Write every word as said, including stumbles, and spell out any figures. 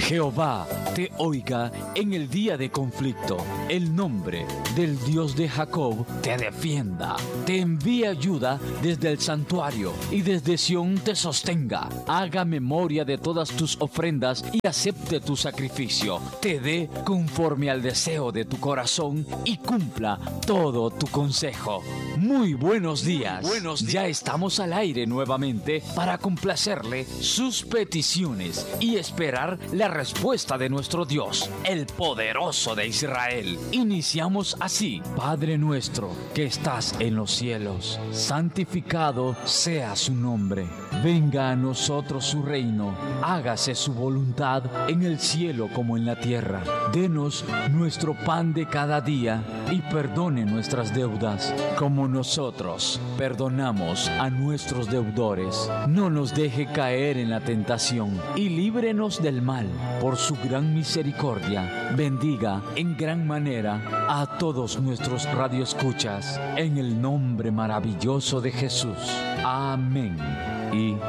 Jehová te oiga en el día de conflicto. El nombre del Dios de Jacob te defienda. Te envíe ayuda desde el santuario y desde Sión te sostenga. Haga memoria de todas tus ofrendas y acepte tu sacrificio. Te dé conforme al deseo de tu corazón y cumpla todo tu consejo. Muy buenos días. Buenos días. Ya estamos al aire nuevamente para complacerle sus peticiones y esperar la respuesta de nuestro Dios, el poderoso de Israel. Iniciamos así. Padre nuestro que estás en los cielos, santificado sea su nombre. Venga a nosotros su reino. Hágase su voluntad en el cielo como en la tierra. Denos nuestro pan de cada día y perdone nuestras deudas, como nosotros perdonamos a nuestros deudores. No nos deje caer en la tentación y líbrenos del mal. Por su gran misericordia, bendiga en gran manera a todos nuestros radioescuchas, en el nombre maravilloso de Jesús. Amén y